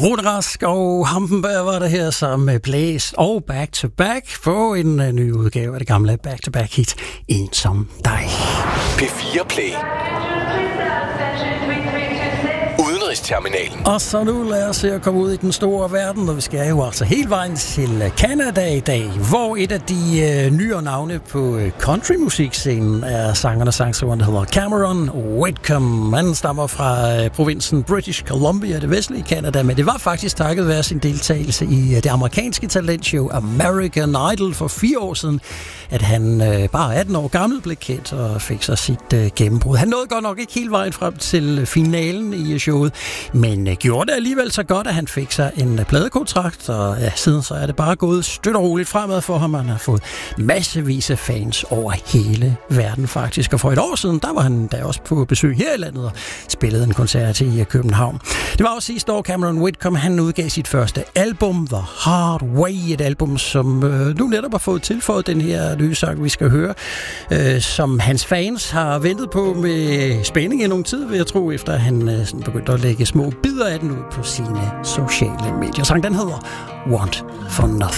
Rune Rask og Hampenberg var der her sammen med Blæs og Back to Back på en ny udgave af det gamle Back to Back hit En som dig. P4 Play. Udenrigsterminalen. Og så nu lad os se at komme ud i den store verden, og vi skal jo altså hele vejen til Canada i dag, hvor et af de nyere navne på countrymusikscenen er sangeren og sangskriveren, der hedder Cameron Whitcomb. Han stammer fra provinsen British Columbia, det vestlige Canada, men det var faktisk takket være sin deltagelse i det amerikanske talentshow American Idol for 4 år siden, at han bare 18 år gammel blev kendt og fik sig sit gennembrud. Han nåede godt nok ikke hele vejen frem til finalen i showet, men gjorde det alligevel så godt, at han fik sig en pladekontrakt, og ja, siden så er det bare gået støt og roligt fremad for ham. Han har fået massevis af fans over hele verden faktisk, og for et år siden, der var han da også på besøg her i landet og spillede en koncert i København. Det var også sidste år, Cameron Whitcomb, han udgav sit første album, The Hard Way, et album, som nu netop har fået tilføjet den her nye sang, vi skal høre, som hans fans har ventet på med spænding i nogle tid, vil jeg tro, efter han sådan begyndte at lægge små bidder af den ud på sine sociale medier. Sangen, den hedder Want for Nothing.